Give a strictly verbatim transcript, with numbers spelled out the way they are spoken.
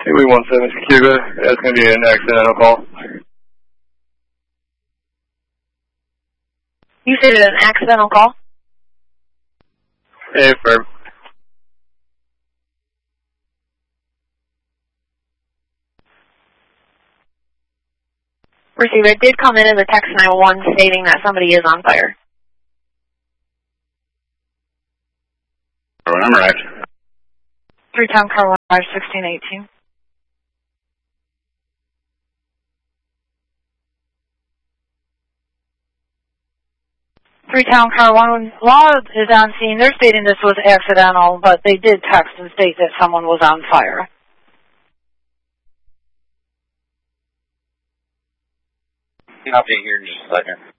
Highway one seven Cuba, that's going to be an accidental call. You said it's an accidental call? Hey, firm. Receiver, it did come in as a text nine one one stating that somebody is on fire. Oh, I'm right. Three Town Car one five sixteen eighteen. Three Town Car one, Law is on scene. They're stating this was accidental, but they did text and state that someone was on fire. Copy here in just a second.